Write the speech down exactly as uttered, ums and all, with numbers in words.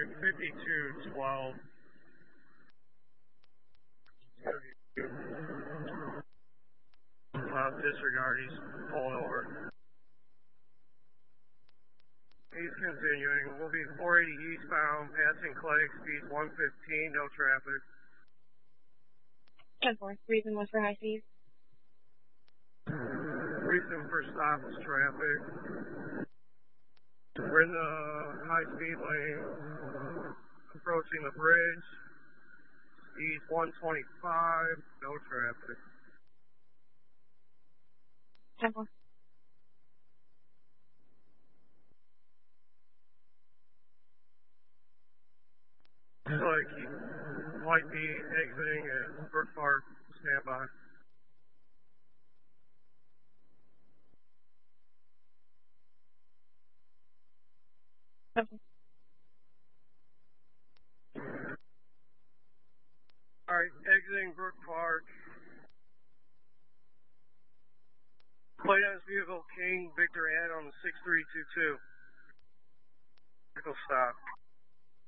Alright, fifty-two twelve. Uh, disregard, he's pulling over. He's continuing. We'll be four eighty eastbound, passing Clay, speed one fifteen, no traffic. ten four. Reason was for high speed. Reason for stop was traffic. We're in the high speed lane, approaching the bridge. Speed one twenty-five, no traffic. ten four. Like he might be exiting at Brook Park. Stand by. ten four. Alright, exiting Brook Park. Plate on his vehicle, King Victor Ed on the six three two two. Vehicle stop.